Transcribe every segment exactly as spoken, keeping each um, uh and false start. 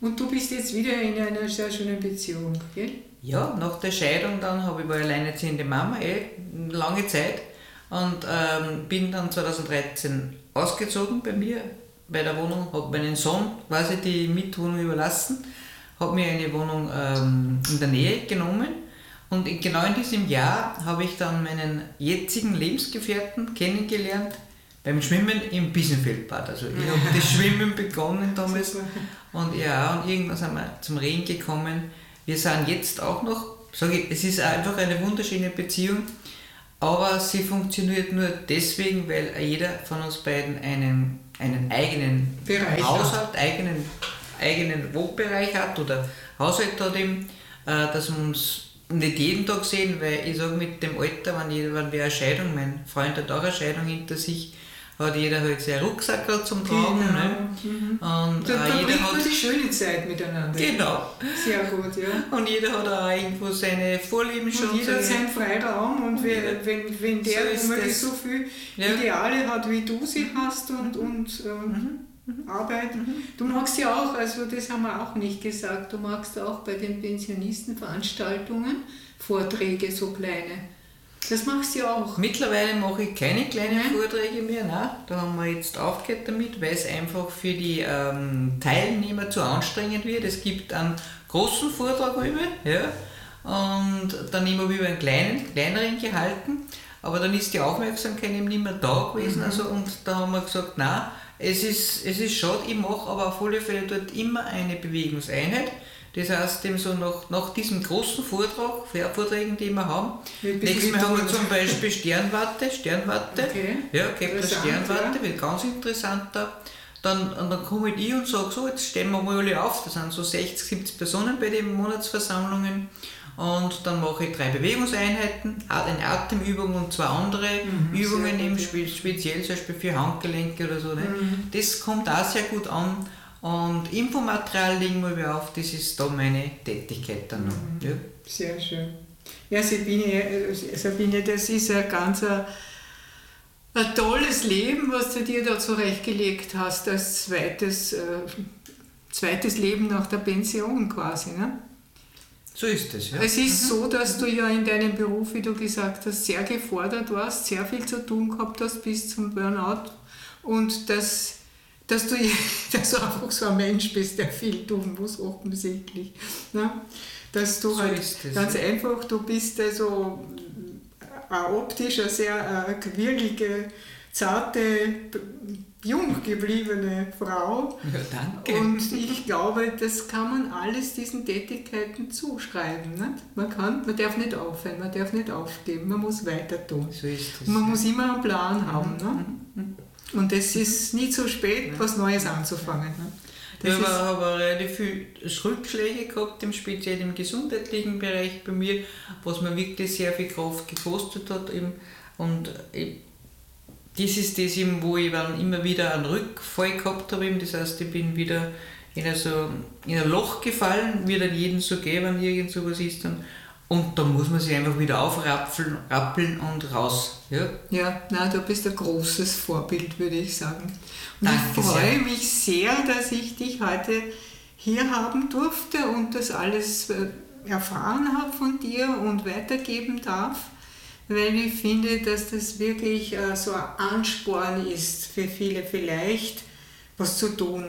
Und du bist jetzt wieder in einer sehr schönen Beziehung, gell? Ja, nach der Scheidung dann habe ich war alleinerziehende Mama, eh, lange Zeit. Und ähm, bin dann zweitausenddreizehn ausgezogen bei mir, bei der Wohnung, habe meinen Sohn quasi die Mitwohnung überlassen, habe mir eine Wohnung ähm, in der Nähe genommen. Und in, genau in diesem Jahr habe ich dann meinen jetzigen Lebensgefährten kennengelernt beim Schwimmen im Biesenfeldbad. Also ich habe das Schwimmen begonnen damals und ja, und irgendwann sind wir zum Regen gekommen. Wir sind jetzt auch noch, sage ich, es ist einfach eine wunderschöne Beziehung, aber sie funktioniert nur deswegen, weil jeder von uns beiden einen, einen eigenen Bereich Haushalt, hat. eigenen, eigenen Wohnbereich hat oder Haushalt hat eben, dass wir uns nicht jeden Tag sehen, weil ich sage, mit dem Alter, wenn, jeder, wenn wir eine Scheidung, mein Freund hat auch eine Scheidung hinter sich, hat jeder halt seinen Rucksack gerade zum Tragen. Genau. Ne? Mhm. Und da äh, da jeder bringt hat man die schöne Zeit miteinander. Genau. Sehr gut, ja. Und jeder hat auch irgendwo seine Vorlieben schon. Und jeder hat seinen Freiraum und wenn, jeder. wenn, wenn der So womöglich das. so viele Ja. Ideale hat, wie du sie hast und, und ähm, mhm. Arbeit. Mhm. Du magst ja auch, also das haben wir auch nicht gesagt, du magst auch bei den Pensionistenveranstaltungen Vorträge, so kleine. Das machst du ja auch. Mittlerweile mache ich keine kleinen Nein. Vorträge mehr, nein, da haben wir jetzt aufgehört damit, weil es einfach für die ähm, Teilnehmer zu anstrengend wird. Es gibt einen großen Vortrag über, ja, und dann immer über einen kleinen, kleineren gehalten, aber dann ist die Aufmerksamkeit eben nicht mehr da gewesen, mhm. also, und da haben wir gesagt, nein, es ist, es ist schade, ich mache aber auf alle Fälle dort immer eine Bewegungseinheit. Das heißt, eben so nach, nach diesem großen Vortrag, Vorträgen, die wir haben, nächstes Mal haben wir zum Beispiel Sternwarte, Sternwarte, okay. ja, Kepler Sternwarte, ja. wird ganz interessant da. Dann, und dann komme ich und sage, so, jetzt stehen wir mal alle auf, das sind so sechzig, siebzig Personen bei den Monatsversammlungen. Und dann mache ich drei Bewegungseinheiten, eine Atemübung und zwei andere mhm, Übungen, eben spe speziell zum Beispiel für Handgelenke oder so. Ne? Mhm. Das kommt auch sehr gut an. Und Infomaterial legen wir auf, das ist da meine Tätigkeit dann noch. Mhm. Ja. Sehr schön. Ja, Sabine, Sabine, das ist ein ganz ein, ein tolles Leben, was du dir da zurechtgelegt hast, als zweites, äh, zweites Leben nach der Pension quasi. Ne? So ist es, ja. Es ist mhm. so, dass du ja in deinem Beruf, wie du gesagt hast, sehr gefordert warst, sehr viel zu tun gehabt hast bis zum Burnout und dass dass du, dass du einfach so ein Mensch bist, der viel tun muss, offensichtlich. Ne? Dass du so halt es, ganz ja. einfach, du bist also äh, optisch eine sehr äh, quirlige, zarte, jung gebliebene Frau. Ja, danke. Und ich glaube, das kann man alles diesen Tätigkeiten zuschreiben. Nicht? Man, kann, man darf nicht aufhören, man darf nicht aufgeben, man muss weiter tun. So ist es. Und man ja. muss immer einen Plan mhm. haben. Ne? Mhm. Und es ist nie zu spät, was Neues anzufangen. Ich habe aber relativ viele Rückschläge gehabt, im, speziell im gesundheitlichen Bereich bei mir, was mir wirklich sehr viel Kraft gekostet hat. Und das ist das, wo ich dann immer wieder einen Rückfall gehabt habe. Das heißt, ich bin wieder in ein, so, in ein Loch gefallen, wie dann jedem so geht, wenn irgend sowas ist. Dann. Und da muss man sich einfach wieder aufrappeln rappeln und raus. Ja, ja, nein, du bist ein großes Vorbild, würde ich sagen. Und Danke ich freue sehr. mich sehr, dass ich dich heute hier haben durfte und das alles erfahren habe von dir und weitergeben darf, weil ich finde, dass das wirklich so ein Ansporn ist für viele vielleicht, was zu tun.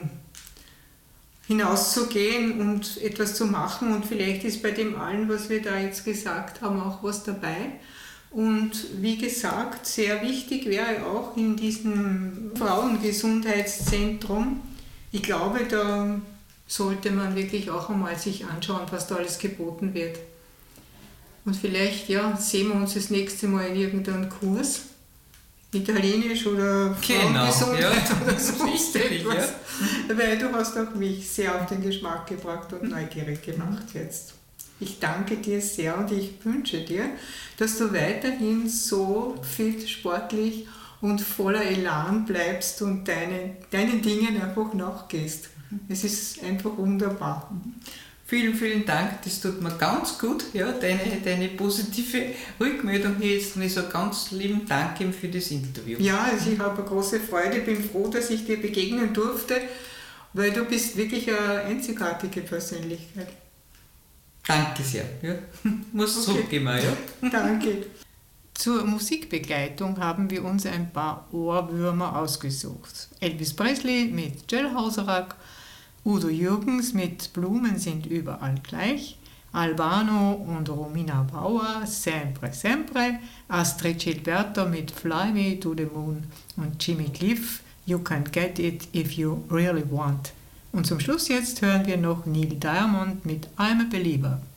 Hinauszugehen und etwas zu machen und vielleicht ist bei dem allen, was wir da jetzt gesagt haben, auch was dabei. Und wie gesagt, sehr wichtig wäre auch in diesem Frauengesundheitszentrum, ich glaube, da sollte man wirklich auch einmal sich anschauen, was da alles geboten wird. Und vielleicht ja, sehen wir uns das nächste Mal in irgendeinem Kurs. Italienisch oder Frauengesundheit genau, ja. oder sonst etwas. Ja. Weil du hast auch mich sehr auf den Geschmack gebracht und neugierig gemacht jetzt. Ich danke dir sehr und ich wünsche dir, dass du weiterhin so fit, sportlich und voller Elan bleibst und deine, deinen Dingen einfach nachgehst. Es ist einfach wunderbar. Vielen, vielen Dank, das tut mir ganz gut, ja, deine, deine positive Rückmeldung hier jetzt. Und ich sage ganz lieben Dank für das Interview. Ja, also ich habe eine große Freude, bin froh, dass ich dir begegnen durfte weil du bist wirklich eine einzigartige Persönlichkeit. Danke sehr. Ja. Muss es okay. Zurückgeben, ja. Danke. Zur Musikbegleitung haben wir uns ein paar Ohrwürmer ausgesucht. Elvis Presley mit Jailhouse-Rock, Udo Jürgens mit Blumen sind überall gleich, Albano und Romina Bauer, Sempre Sempre, Astrid Gilberto mit Fly Me to the Moon und Jimmy Cliff, You Can Get It If You Really Want. Und zum Schluss jetzt hören wir noch Neil Diamond mit I'm a Believer.